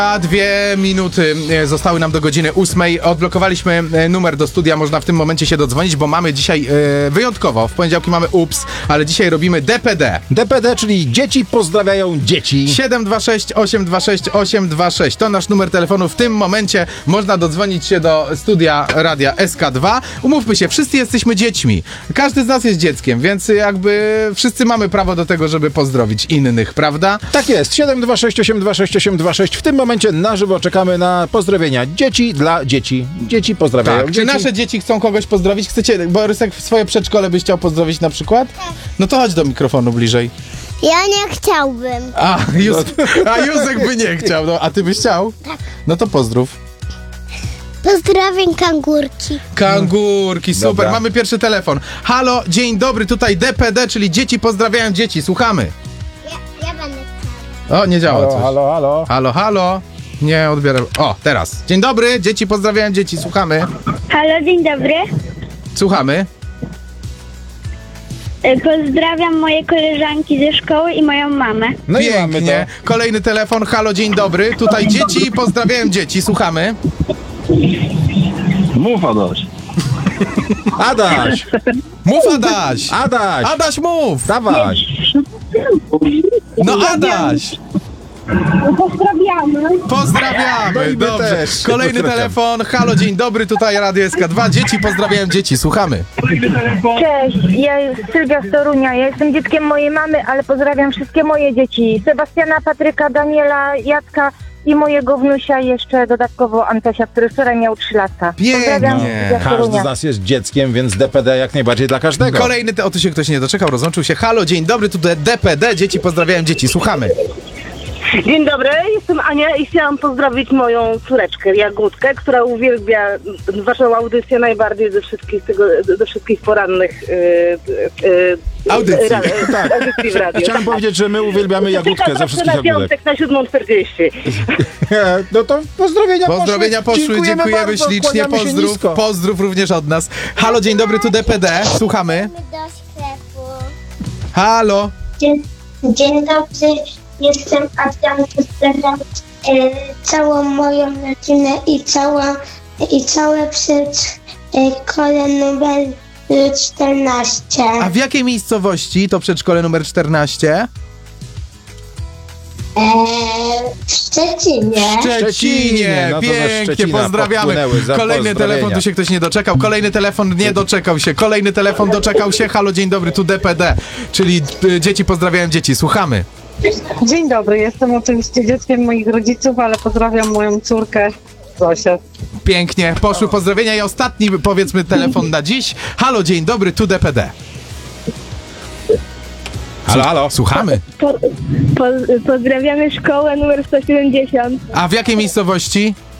A 2 minuty zostały nam do godziny 8. Odblokowaliśmy numer do studia, można w tym momencie się dodzwonić, bo mamy dzisiaj wyjątkowo, w poniedziałki mamy UPS, ale dzisiaj robimy DPD. DPD, czyli dzieci pozdrawiają dzieci. 726 826 826. To nasz numer telefonu. W tym momencie można dodzwonić się do studia Radia SK2. Umówmy się, wszyscy jesteśmy dziećmi. Każdy z nas jest dzieckiem, więc jakby wszyscy mamy prawo do tego, żeby pozdrowić innych, prawda? Tak jest, 726 826 826. W tym momencie na żywo czekamy na pozdrowienia dzieci dla dzieci. Dzieci pozdrawiają Tak. dzieci. Czy nasze dzieci chcą kogoś pozdrowić? Chcecie, Borysek, swoje przedszkole byś chciał pozdrowić na przykład? No to chodź do mikrofonu bliżej. Ja nie chciałbym. A Józek by nie chciał, no, a ty byś chciał? Tak. No to pozdrów. Pozdrawiam kangurki. Kangurki, super. Dobra. Mamy pierwszy telefon. Halo, dzień dobry, tutaj DPD, czyli dzieci pozdrawiają dzieci. Słuchamy. Ja będę chciała. O, nie działa Halo, coś. halo, halo. Halo, halo. Nie odbieram. O, teraz. Dzień dobry, dzieci pozdrawiają dzieci. Słuchamy. Halo, dzień dobry. Słuchamy. Pozdrawiam moje koleżanki ze szkoły i moją mamę. No i mamy Pięknie. Kolejny telefon. Halo, dzień dobry. Tutaj dzieci pozdrawiają dzieci. Słuchamy. Mów, Adaś. to. Adaś, Mów, Adaś. Adaś, Adaś, mów. dawaj. No, Adaś. Pozdrawiamy. Pozdrawiamy. No i my Dobrze. też. Kolejny Pozdrawiam. telefon. Halo, dzień dobry. Tutaj Radio SK2. Dzieci pozdrawiają dzieci. Słuchamy. Cześć, ja jestem Sylwia z Torunia. Ja jestem dzieckiem mojej mamy, ale pozdrawiam wszystkie moje dzieci. Sebastiana, Patryka, Daniela, Jacka i mojego wnusia jeszcze dodatkowo Antosia, który wczoraj miał 3 lata. Pozdrawiam Pięknie. Sylwia z Każdy Torunia. z nas jest dzieckiem, więc DPD jak najbardziej dla każdego. Kolejny, o tu się ktoś nie doczekał, rozłączył się. Halo, dzień dobry, tu DPD, dzieci pozdrawiają dzieci, słuchamy. Dzień dobry, jestem Ania i chciałam pozdrowić moją córeczkę Jagódkę, która uwielbia waszą audycję najbardziej ze wszystkich porannych Audycji. Tak. audycji w radiu. Chciałem powiedzieć, że my uwielbiamy Jagódkę ze wszystkich na jagódek. piątek na 7:40. No to pozdrowienia Pozdrowienia poszły, dziękujemy bardzo, ślicznie, kłaniamy się pozdrów, nisko. pozdrów również od nas. Halo, dzień dobry, tu DPD, słuchamy. Do sklepu. Halo. Dzień dobry, jestem Adrian. Pozdrawiam całą moją rodzinę i całe przedszkole numer 14. A w jakiej miejscowości to przedszkole numer 14? W Szczecinie. W Szczecinie, No to ze pięknie, Szczecina pozdrawiamy. popłynęły za Kolejny telefon, pozdrowienia. tu się ktoś nie doczekał, kolejny telefon nie doczekał się, kolejny telefon doczekał się. Halo, dzień dobry, tu DPD, czyli dzieci pozdrawiają dzieci, słuchamy. Dzień dobry, jestem oczywiście dzieckiem moich rodziców, ale pozdrawiam moją córkę Zosię. Pięknie, poszły pozdrowienia i ostatni, powiedzmy, telefon na dziś. Halo, dzień dobry, tu DPD. Halo, halo. Słuchamy. Pozdrawiamy szkołę numer 170. A w jakiej miejscowości?